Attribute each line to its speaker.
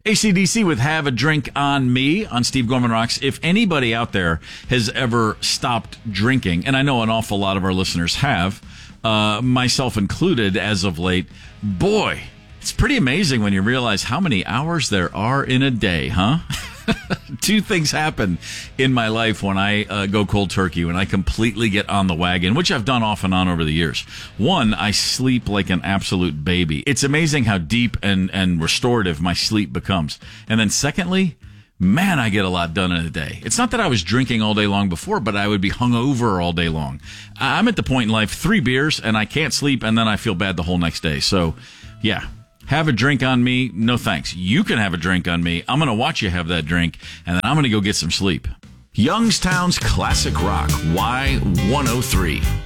Speaker 1: AC/DC with Have a Drink on Me on Steve Gorman Rocks. If anybody out there has ever stopped drinking, and I know an awful lot of our listeners have, myself included as of late, boy, it's pretty amazing when you realize how many hours there are in a day, huh? Two things happen in my life when I go cold turkey, when I completely get on the wagon, which I've done off and on over the years. One, I sleep like an absolute baby. It's amazing how deep and restorative my sleep becomes. And then secondly, man, I get a lot done in a day. It's not that I was drinking all day long before, but I would be hungover all day long. I'm at the point in life, 3 beers, and I can't sleep, and then I feel bad the whole next day. So, yeah. Have a drink on me. No thanks. You can have a drink on me. I'm going to watch you have that drink, and then I'm going to go get some sleep. Youngstown's Classic Rock, Y103.